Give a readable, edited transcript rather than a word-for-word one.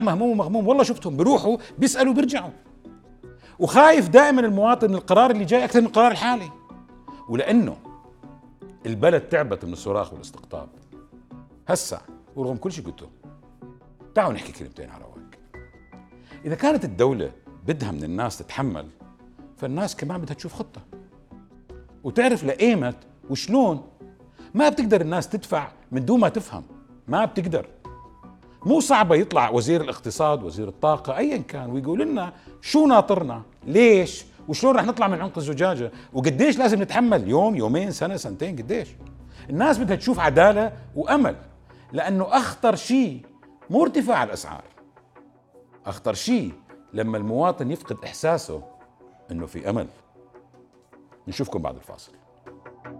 مهموم ومغموم، والله شفتهم بيروحوا بيسألوا بيرجعوا، وخايف دائما المواطن من القرار اللي جاي أكثر من القرار الحالي. ولأنه البلد تعبت من الصراخ والاستقطاب هسا، ورغم كل شيء قلته تعالوا نحكي كلمتين على رواق. إذا كانت الدولة بدها من الناس تتحمل، فالناس كمان بدها تشوف خطة وتعرف لقيمة وشلون. ما بتقدر الناس تدفع من دون ما تفهم، ما بتقدر. مو صعبة يطلع وزير الاقتصاد، وزير الطاقة، أيا كان، ويقول لنا شو ناطرنا، ليش، وشلون رح نطلع من عنق الزجاجة، وقديش لازم نتحمل، يوم، يومين، سنة، سنتين، قديش. الناس بدها تشوف عدالة وأمل، لأنه أخطر شيء مو ارتفاع الأسعار، أخطر شيء لما المواطن يفقد إحساسه إنه في أمل. نشوفكم بعد الفاصل.